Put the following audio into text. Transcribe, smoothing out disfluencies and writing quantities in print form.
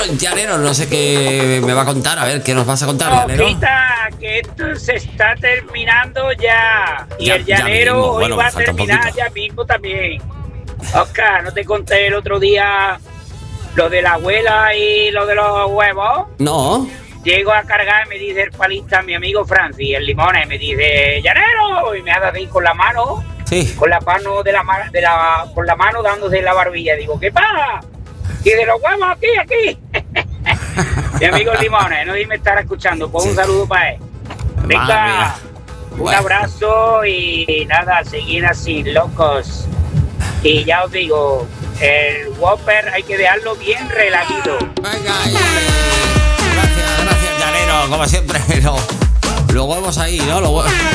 Llanero, no sé qué me va a contar. A ver, ¿qué nos vas a contar, Llanero? Ojita, que esto se está terminando ya. Y Ya- el ya llanero mismo. hoy Bueno, va a falta un terminar poquito. ya mismo también. Oscar, ¿no te conté el otro día lo de la abuela y lo de los huevos? No. Llego a cargar y me dice el palista, mi amigo Francis, el Limones, me dice, ¡llanero! Y me hace así con la mano, Sí. con la mano con la mano dándose la barbilla. Digo, ¿qué pasa? Y de los huevos aquí. Mi amigo Limones, no dime estar escuchando, pues un saludo para él. Madre Venga, mía. un Bueno. abrazo y nada, seguir así, locos. Y ya os digo, el Whopper hay que dejarlo bien relajito. Venga, gracias, Llanero, como siempre. Los huevos ahí, ¿no? Los huevos.